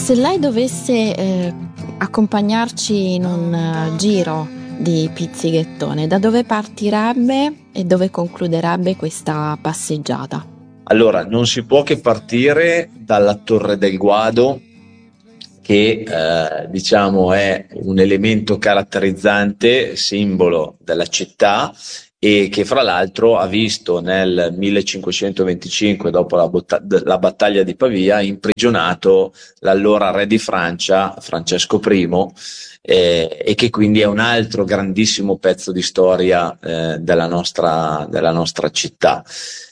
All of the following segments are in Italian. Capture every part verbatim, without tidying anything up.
Se lei dovesse eh, accompagnarci in un uh, giro di Pizzighettone, da dove partirebbe e dove concluderebbe questa passeggiata? Allora, non si può che partire dalla Torre del Guado, che eh, diciamo è un elemento caratterizzante, simbolo della città, e che fra l'altro ha visto nel millecinquecentoventicinque, dopo la, botta- la battaglia di Pavia, imprigionato l'allora re di Francia, Francesco I, eh, e che quindi è un altro grandissimo pezzo di storia eh, della nostra, della nostra città.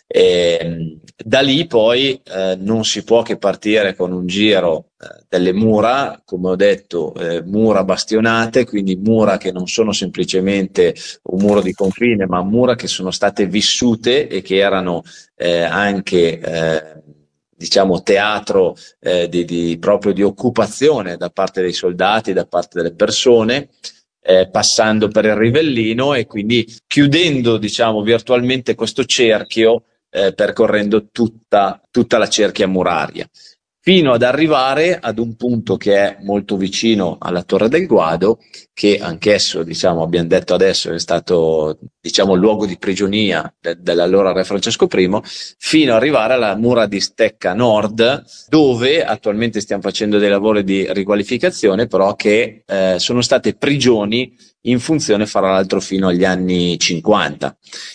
E, da lì poi eh, non si può che partire con un giro eh, delle mura, come ho detto, eh, mura bastionate, quindi mura che non sono semplicemente un muro di confine, ma mura che sono state vissute e che erano eh, anche eh, diciamo teatro eh, di, di proprio di occupazione da parte dei soldati, da parte delle persone. Eh, passando per il Rivellino e quindi chiudendo diciamo virtualmente questo cerchio eh, percorrendo tutta, tutta la cerchia muraria, fino ad arrivare ad un punto che è molto vicino alla Torre del Guado, che anch'esso, diciamo, abbiamo detto adesso, è stato, diciamo, luogo di prigionia de- dell'allora re Francesco I, fino ad arrivare alla mura di Stecca Nord, dove attualmente stiamo facendo dei lavori di riqualificazione, però che eh, sono state prigioni in funzione, fra l'altro, fino agli anni cinquanta.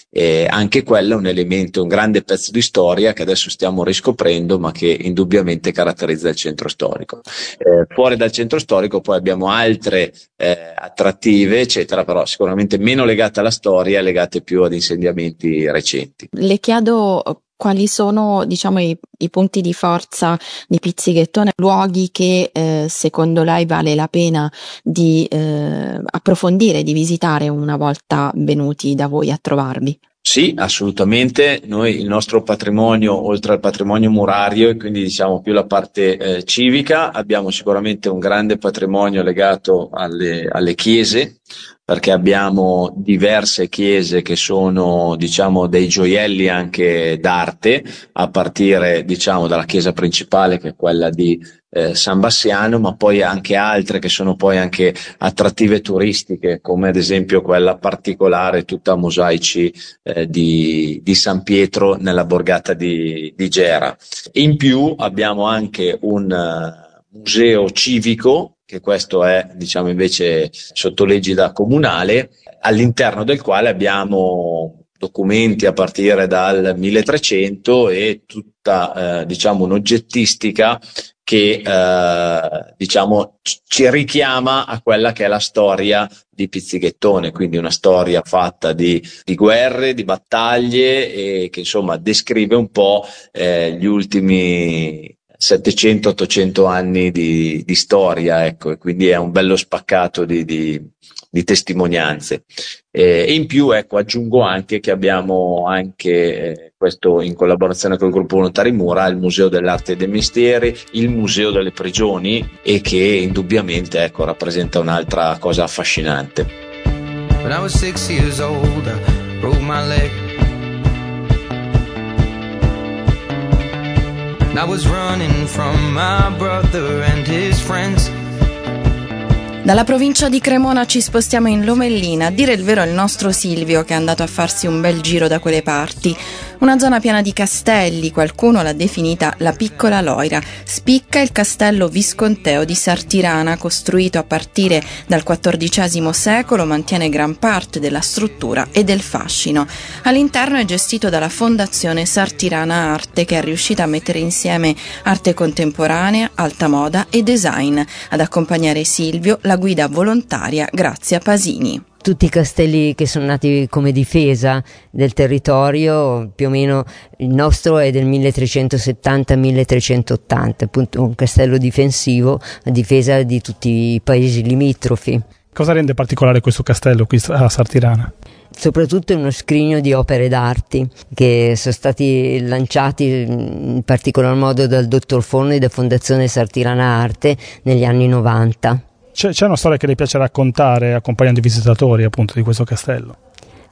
E anche quello è un elemento, un grande pezzo di storia che adesso stiamo riscoprendo, ma che indubbiamente caratterizza il centro storico. Eh, fuori dal centro storico poi abbiamo altre eh, attrattive, eccetera, però sicuramente meno legate alla storia, legate più ad insediamenti recenti. Le chiedo quali sono, diciamo, i, i punti di forza di Pizzighettone, luoghi che eh, secondo lei vale la pena di eh, approfondire, di visitare una volta venuti da voi a trovarvi. Sì, assolutamente. Noi il nostro patrimonio, oltre al patrimonio murario e quindi diciamo più la parte eh, civica, abbiamo sicuramente un grande patrimonio legato alle, alle chiese, perché abbiamo diverse chiese che sono diciamo dei gioielli anche d'arte, a partire diciamo dalla chiesa principale, che è quella di eh, San Bassiano, ma poi anche altre che sono poi anche attrattive turistiche, come ad esempio quella particolare tutta a mosaici eh, di, di San Pietro nella borgata di, di Gera. In più abbiamo anche un uh, museo civico, che questo è diciamo invece sotto l'egida comunale, all'interno del quale abbiamo documenti a partire dal milletrecento e tutta eh, diciamo un'oggettistica che eh, diciamo ci richiama a quella che è la storia di Pizzighettone, quindi una storia fatta di, di guerre, di battaglie, e che insomma descrive un po' eh, gli ultimi settecento ottocento anni di, di storia, ecco, e quindi è un bello spaccato di, di, di testimonianze. E in più, ecco, aggiungo anche che abbiamo anche eh, questo in collaborazione col gruppo Volontari Mura, il Museo dell'Arte e dei Mestieri, il Museo delle Prigioni, e che indubbiamente ecco rappresenta un'altra cosa affascinante. When I was six years old, I broke my leg. I was running from my brother and his friends. Dalla provincia di Cremona ci spostiamo in Lomellina, a dire il vero è il nostro Silvio che è andato a farsi un bel giro da quelle parti. Una zona piena di castelli, qualcuno l'ha definita la piccola Loira. Spicca il castello visconteo di Sartirana, costruito a partire dal quattordicesimo secolo, mantiene gran parte della struttura e del fascino. All'interno è gestito dalla Fondazione Sartirana Arte, che è riuscita a mettere insieme arte contemporanea, alta moda e design. Ad accompagnare Silvio, la guida volontaria Grazia Pasini. Tutti i castelli che sono nati come difesa del territorio, più o meno il nostro è del milletrecentosettanta milletrecentottanta, appunto un castello difensivo a difesa di tutti i paesi limitrofi. Cosa rende particolare questo castello qui a Sartirana? Soprattutto è uno scrigno di opere d'arte che sono stati lanciati in particolar modo dal dottor Forno e da Fondazione Sartirana Arte negli anni novanta. C'è, c'è una storia che le piace raccontare accompagnando i visitatori appunto di questo castello?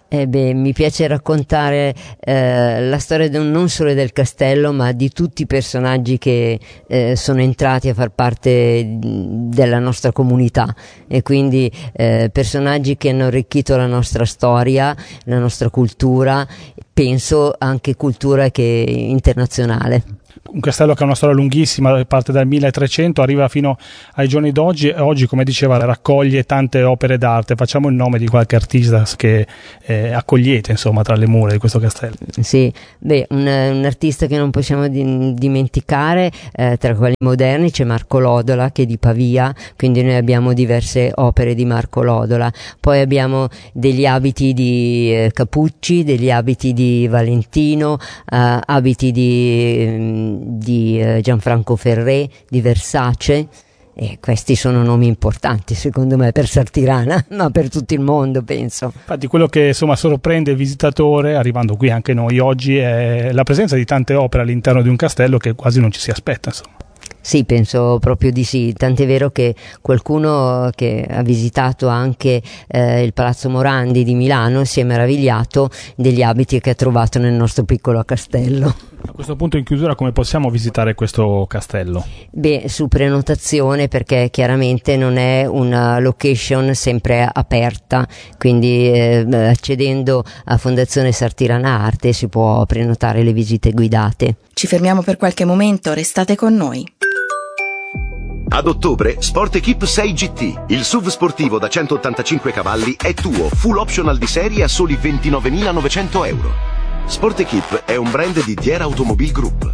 Eh beh, mi piace raccontare eh, la storia de- non solo del castello, ma di tutti i personaggi che eh, sono entrati a far parte della nostra comunità, e quindi eh, personaggi che hanno arricchito la nostra storia, la nostra cultura, penso anche cultura che internazionale. Un castello che ha una storia lunghissima, parte dal milletrecento, arriva fino ai giorni d'oggi, e oggi, come diceva, raccoglie tante opere d'arte. Facciamo il nome di qualche artista che eh, accogliete, insomma, tra le mura di questo castello. Sì, beh, un, un artista che non possiamo di, dimenticare, eh, tra quelli moderni c'è Marco Lodola, che è di Pavia, quindi noi abbiamo diverse opere di Marco Lodola. Poi abbiamo degli abiti di eh, Capucci, degli abiti di Valentino, eh, abiti di di eh, Gianfranco Ferré, di Versace, e questi sono nomi importanti secondo me per Sartirana, ma per tutto il mondo, penso. Infatti quello che insomma sorprende il visitatore, arrivando qui anche noi oggi, è la presenza di tante opere all'interno di un castello che quasi non ci si aspetta, insomma. Sì, penso proprio di sì, tant'è vero che qualcuno che ha visitato anche eh, il Palazzo Morandi di Milano si è meravigliato degli abiti che ha trovato nel nostro piccolo castello. A questo punto, in chiusura, come possiamo visitare questo castello? Beh, su prenotazione, perché chiaramente non è una location sempre aperta, quindi eh, accedendo a Fondazione Sartirana Arte si può prenotare le visite guidate. Ci fermiamo per qualche momento, restate con noi. Ad ottobre Sport Equip sei G T, il S U V sportivo da centottantacinque cavalli, è tuo, full optional di serie a soli ventinovemilanovecento euro. Sport Equip è un brand di Diera Automobile Group.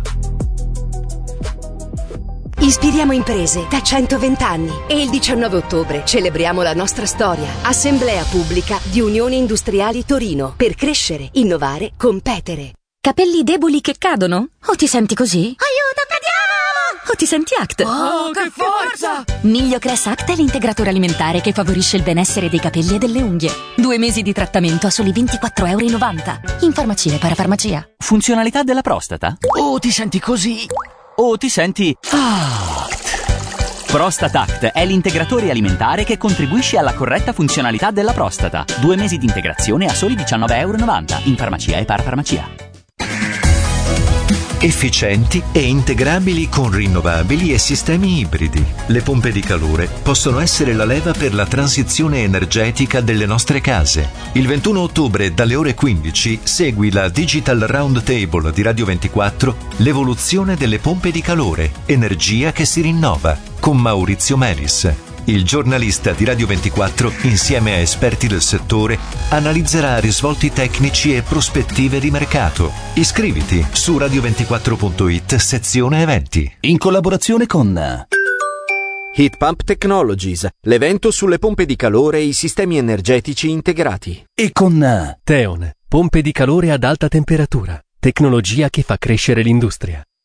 Ispiriamo imprese da centoventi anni e il diciannove ottobre celebriamo la nostra storia. Assemblea pubblica di Unioni Industriali Torino, per crescere, innovare, competere. Capelli deboli che cadono? O ti senti così? Aiuto, cadiamo! O ti senti Act? Oh, che forza! Migliocress Act è l'integratore alimentare che favorisce il benessere dei capelli e delle unghie. Due mesi di trattamento a soli ventiquattro e novanta euro. In farmacia e parafarmacia. Funzionalità della prostata? O ti senti così? O ti senti Act? ProstataCt è l'integratore alimentare che contribuisce alla corretta funzionalità della prostata. Due mesi di integrazione a soli diciannove e novanta euro in farmacia e parafarmacia. Efficienti e integrabili con rinnovabili e sistemi ibridi. Le pompe di calore possono essere la leva per la transizione energetica delle nostre case. Il ventuno ottobre dalle ore quindici segui la Digital Roundtable di Radio ventiquattro, l'evoluzione delle pompe di calore, energia che si rinnova, con Maurizio Melis. Il giornalista di Radio ventiquattro, insieme a esperti del settore, analizzerà risvolti tecnici e prospettive di mercato. Iscriviti su radio ventiquattro punto it, sezione eventi. In collaborazione con Heat Pump Technologies, l'evento sulle pompe di calore e i sistemi energetici integrati. E con Theon, pompe di calore ad alta temperatura, tecnologia che fa crescere l'industria.